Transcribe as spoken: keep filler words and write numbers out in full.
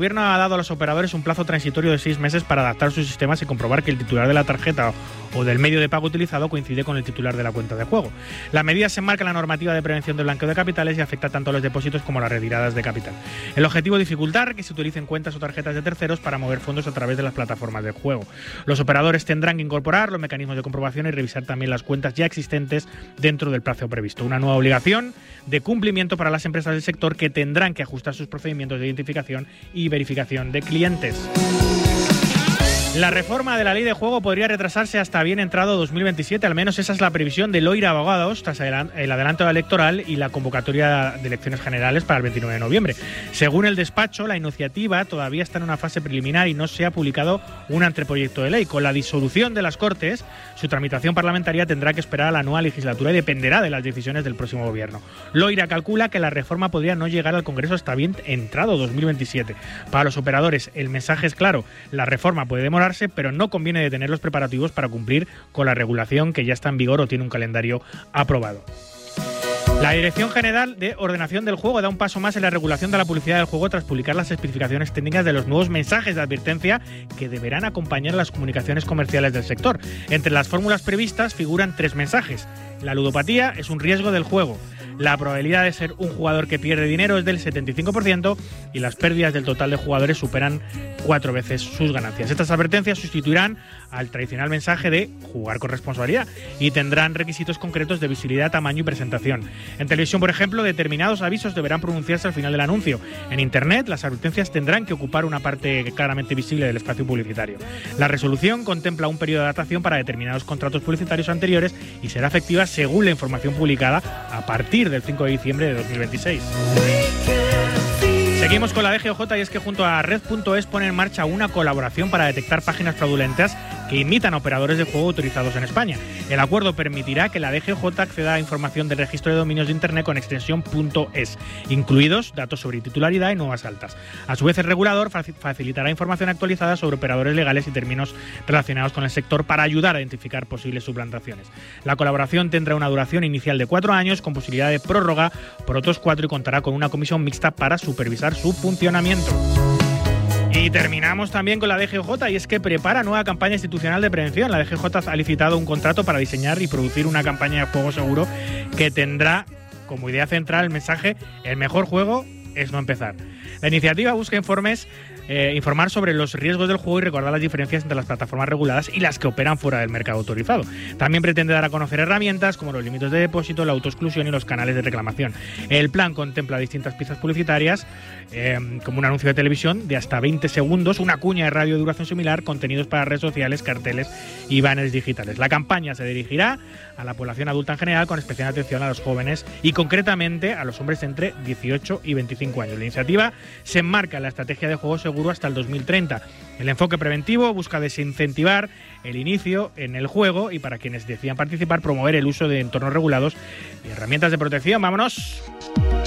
El gobierno ha dado a los operadores un plazo transitorio de seis meses para adaptar sus sistemas y comprobar que el titular de la tarjeta o del medio de pago utilizado coincide con el titular de la cuenta de juego. La medida se enmarca en la normativa de prevención del blanqueo de capitales y afecta tanto a los depósitos como a las retiradas de capital. El objetivo es dificultar que se utilicen cuentas o tarjetas de terceros para mover fondos a través de las plataformas de juego. Los operadores tendrán que incorporar los mecanismos de comprobación y revisar también las cuentas ya existentes dentro del plazo previsto. Una nueva obligación de cumplimiento para las empresas del sector que tendrán que ajustar sus procedimientos de identificación y verificación de clientes. La reforma de la ley de juego podría retrasarse hasta bien entrado dos mil veintisiete, al menos esa es la previsión de Loira Abogados tras el adelanto electoral y la convocatoria de elecciones generales para el veintinueve de noviembre. Según el despacho, la iniciativa todavía está en una fase preliminar y no se ha publicado un anteproyecto de ley. Con la disolución de las Cortes, su tramitación parlamentaria tendrá que esperar a la nueva legislatura y dependerá de las decisiones del próximo gobierno. Loira calcula que la reforma podría no llegar al Congreso hasta bien entrado dos mil veintisiete. Para los operadores, el mensaje es claro, la reforma puede demorar, pero no conviene detener los preparativos para cumplir con la regulación que ya está en vigor o tiene un calendario aprobado. La Dirección General de Ordenación del Juego da un paso más en la regulación de la publicidad del juego tras publicar las especificaciones técnicas de los nuevos mensajes de advertencia que deberán acompañar las comunicaciones comerciales del sector. Entre las fórmulas previstas figuran tres mensajes. La ludopatía es un riesgo del juego. La probabilidad de ser un jugador que pierde dinero es del setenta y cinco por ciento y las pérdidas del total de jugadores superan cuatro veces sus ganancias. Estas advertencias sustituirán al tradicional mensaje de jugar con responsabilidad y tendrán requisitos concretos de visibilidad, tamaño y presentación. En televisión, por ejemplo, determinados avisos deberán pronunciarse al final del anuncio. En Internet, las advertencias tendrán que ocupar una parte claramente visible del espacio publicitario. La resolución contempla un periodo de adaptación para determinados contratos publicitarios anteriores y será efectiva según la información publicada a partir del cinco de diciembre de dos mil veintiséis. Seguimos con la D G O J y es que junto a Red punto es pone en marcha una colaboración para detectar páginas fraudulentas que imitan a operadores de juego autorizados en España. El acuerdo permitirá que la D G O J acceda a información del registro de dominios de Internet con extensión .es, incluidos datos sobre titularidad y nuevas altas. A su vez, el regulador facilitará información actualizada sobre operadores legales y términos relacionados con el sector para ayudar a identificar posibles suplantaciones. La colaboración tendrá una duración inicial de cuatro años con posibilidad de prórroga por otros cuatro y contará con una comisión mixta para supervisar su funcionamiento. Y terminamos también con la D G O J y es que prepara nueva campaña institucional de prevención. La D G O J ha licitado un contrato para diseñar y producir una campaña de juego seguro que tendrá como idea central el mensaje «El mejor juego es no empezar». La iniciativa busca informes, eh, informar sobre los riesgos del juego y recordar las diferencias entre las plataformas reguladas y las que operan fuera del mercado autorizado. También pretende dar a conocer herramientas como los límites de depósito, la autoexclusión y los canales de reclamación. El plan contempla distintas piezas publicitarias, eh, como un anuncio de televisión de hasta veinte segundos, una cuña de radio de duración similar, contenidos para redes sociales, carteles y banners digitales. La campaña se dirigirá a la población adulta en general, con especial atención a los jóvenes y concretamente a los hombres entre dieciocho y veinticinco años. La iniciativa se enmarca en la estrategia de juego seguro hasta el dos mil treinta. El enfoque preventivo busca desincentivar el inicio en el juego y, para quienes decidan participar, promover el uso de entornos regulados y herramientas de protección. ¡Vámonos!